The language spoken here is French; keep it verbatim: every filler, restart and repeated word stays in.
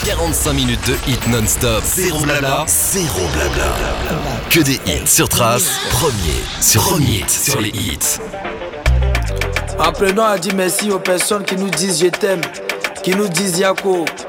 quarante-cinq minutes de hit non-stop. Zéro blabla, zéro blabla. Que des hits sur Trace. Premier sur premier sur les hits. Apprenons à dire merci aux personnes qui nous disent je t'aime, qui nous disent Yako.